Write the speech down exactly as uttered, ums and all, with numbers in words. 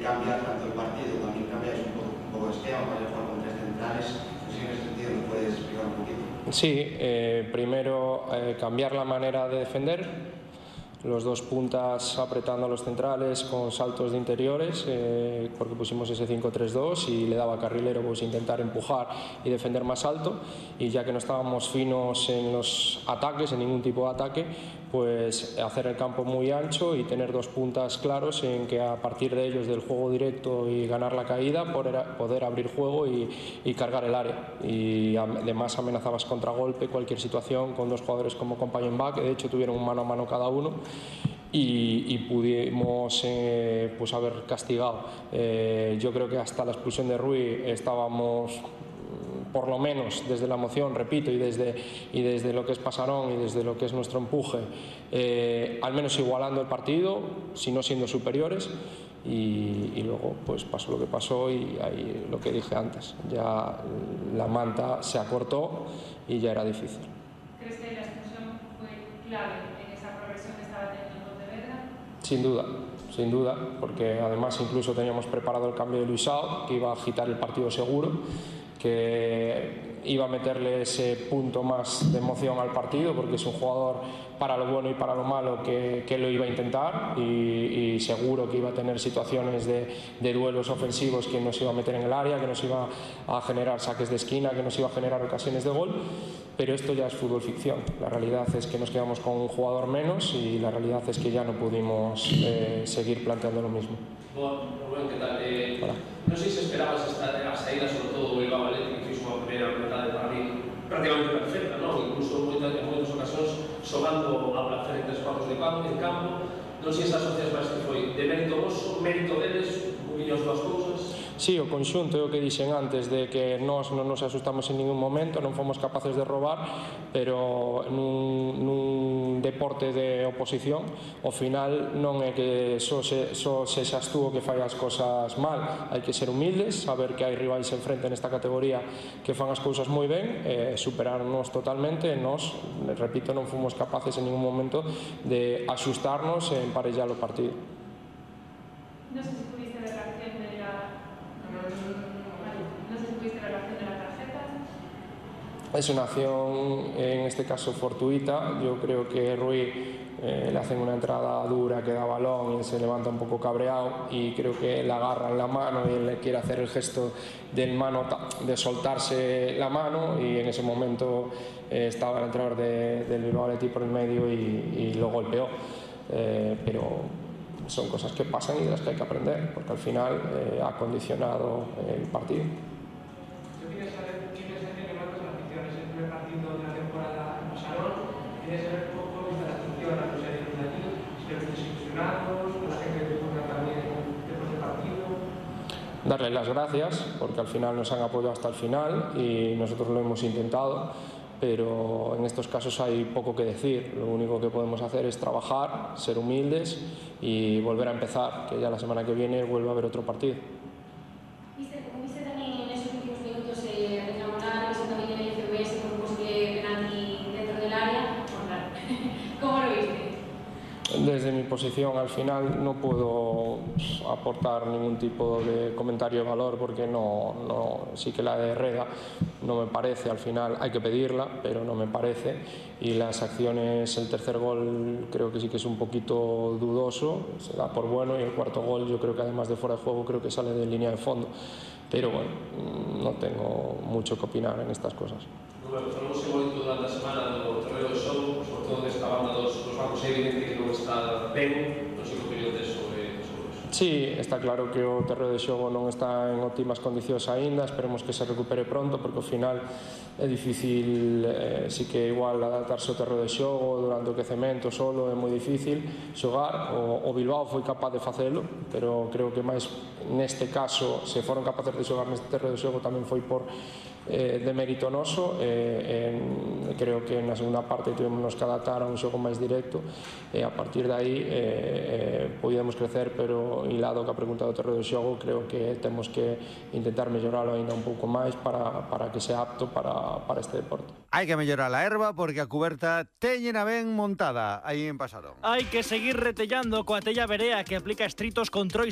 cambiar tanto el partido, también cambiáis un poco, un poco de esquema para jugar con tres centrales. No sé si en ese sentido nos puedes explicar un poquito. Sí, eh, primero eh, cambiar la manera de defender. Los dos puntas apretando a los centrales con saltos de interiores, eh, porque pusimos ese cinco tres dos y le daba a Carrilero pues intentar empujar y defender más alto, y ya que no estábamos finos en los ataques, en ningún tipo de ataque, pues hacer el campo muy ancho y tener dos puntas claros en que a partir de ellos del juego directo y ganar la caída poder, poder abrir juego y, y cargar el área, y además amenazabas contragolpe cualquier situación con dos jugadores como Compañón, que de hecho tuvieron un mano a mano cada uno. Y, y pudimos eh, pues haber castigado. Eh, yo creo que hasta la expulsión de Rui estábamos, por lo menos desde la emoción, repito, y desde, y desde lo que es Pasarón y desde lo que es nuestro empuje, eh, al menos igualando el partido, si no siendo superiores. Y, y luego pues pasó lo que pasó y ahí lo que dije antes, ya la manta se acortó y ya era difícil. ¿Crees que la expulsión fue clave en esa progresión que estaba teniendo el Pontevedra? Sin duda, sin duda, porque además incluso teníamos preparado el cambio de Luisao, que iba a agitar el partido seguro, que iba a meterle ese punto más de emoción al partido, porque es un jugador para lo bueno y para lo malo que, que lo iba a intentar, y, y seguro que iba a tener situaciones de, de duelos ofensivos que nos iba a meter en el área, que nos iba a generar saques de esquina, que nos iba a generar ocasiones de gol. Pero esto ya es fútbol ficción. La realidad es que nos quedamos con un jugador menos y la realidad es que ya no pudimos eh, seguir planteando lo mismo. Bueno, Rubén, ¿qué tal? Eh, no sé si esperabas esta la salida, sobre todo Bilbao Athletic, que hizo una primera mitad para mí prácticamente perfecta, ¿no? Incluso en muchas, en muchas ocasiones sobando a placer en tres cuartos de campo, en campo. Non sei se asocias máis que foi de mérito vosso, mérito deles, un poquinho as dúas cousas. Sí, o conxunto é o que dixen antes, de que nós non nos asustamos en ningún momento, non fomos capaces de robar, pero nun, nun deporte de oposición, ao final non é que só, se, só sexas tú o que fai as cosas mal, hai que ser humildes, saber que hai rivais enfrente nesta categoría que fan as cousas moi ben, eh, superarnos totalmente, e nós, repito, non fomos capaces en ningún momento de asustarnos e emparellar o partido. No sé si pudiste ver la acción de la... No sé si pudiste ver la acción de la tarjeta. Es una acción, en este caso, fortuita. Yo creo que Rui eh, le hacen una entrada dura que da balón y se levanta un poco cabreado, y creo que le agarran la mano y él le quiere hacer el gesto del mano, de soltarse la mano, y en ese momento eh, estaba el entrenador de, del Bilbao Athletic por el medio y, y lo golpeó. Eh, pero son cosas que pasan y de las que hay que aprender, porque al final eh, ha condicionado el partido. Yo quería saber qué mensaje le mandas a la afición. Es el primer partido de la temporada en Pasarón. Quería saber cómo está la afición a los seres de aquí, si los desilusionados, la gente que disfruta también después del partido. Darles las gracias, porque al final nos han apoyado hasta el final y nosotros lo hemos intentado, pero en estos casos hay poco que decir. Lo único que podemos hacer es trabajar, ser humildes y volver a empezar, que ya la semana que viene vuelve a haber otro partido. ¿Viste, ¿viste también en esos últimos minutos eh, reclamar eso también en el C V S por un posible penalti dentro del área? ¿Cómo lo viste? Desde mi posición, al final no puedo aportar ningún tipo de comentario de valor, porque no, no, sí que la de Herrera no me parece, al final hay que pedirla, pero no me parece, y las acciones, el tercer gol creo que sí que es un poquito dudoso, se da por bueno, y el cuarto gol yo creo que además de fuera de juego creo que sale de línea de fondo, pero bueno, no tengo mucho que opinar en estas cosas. Bueno, falamos moito durante a semana do terreno do xogo, sobre todo desta banda dos, dos bancos, é evidente que non está ben, non sei que opinión tes sobre, sobre eso. Sí, está claro que o terreo de xogo non está en óptimas condicións aínda, esperemos que se recupere pronto, porque ao final é difícil, eh, sí que igual adaptarse ao terreo de xogo durante o quecemento solo é moi difícil xogar. O, o Bilbao foi capaz de facelo, pero creo que máis neste caso, se foron capaces de xogar neste terreo de xogo, tamén foi por eh, de mérito noso. eh, en, creo que na segunda parte tivemos que adaptar a un xogo máis directo, e a partir de aí eh, eh, podíamos crecer, pero hilado que a pregunta do terreo de xogo, creo que temos que intentar melloralo ainda un pouco máis para, para que sea apto para, para este deporte. Hai que mellorar a herba porque a cuberta teñena ben montada aí en Pasarón. Hai que seguir retellando coa tella Berea, que aplica estritos controis